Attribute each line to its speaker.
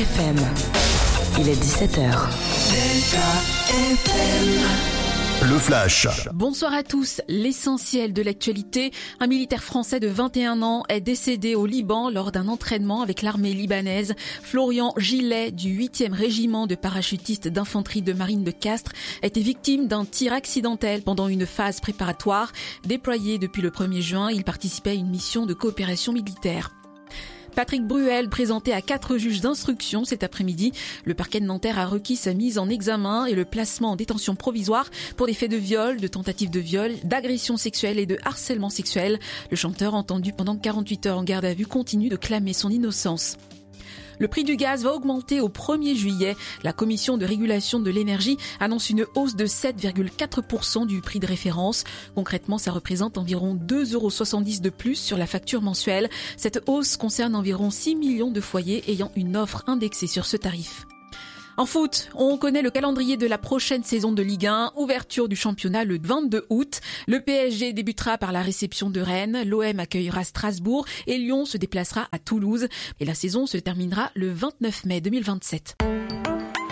Speaker 1: FM. Il est 17h.
Speaker 2: Le Flash.
Speaker 3: Bonsoir à tous. L'essentiel de l'actualité. Un militaire français de 21 ans est décédé au Liban lors d'un entraînement avec l'armée libanaise. Florian Gillet du 8e régiment de parachutistes d'infanterie de marine de Castres était victime d'un tir accidentel pendant une phase préparatoire. Déployé depuis le 1er juin, il participait à une mission de coopération militaire. Patrick Bruel, présenté à 4 juges d'instruction cet après-midi. Le parquet de Nanterre a requis sa mise en examen et le placement en détention provisoire pour des faits de viol, de tentative de viol, d'agression sexuelle et de harcèlement sexuel. Le chanteur, entendu pendant 48 heures en garde à vue, continue de clamer son innocence. Le prix du gaz va augmenter au 1er juillet. La Commission de régulation de l'énergie annonce une hausse de 7,4% du prix de référence. Concrètement, ça représente environ 2,70 € de plus sur la facture mensuelle. Cette hausse concerne environ 6 millions de foyers ayant une offre indexée sur ce tarif. En foot, on connaît le calendrier de la prochaine saison de Ligue 1. Ouverture du championnat le 22 août. Le PSG débutera par la réception de Rennes. L'OM accueillera Strasbourg et Lyon se déplacera à Toulouse. Et la saison se terminera le 29 mai 2027.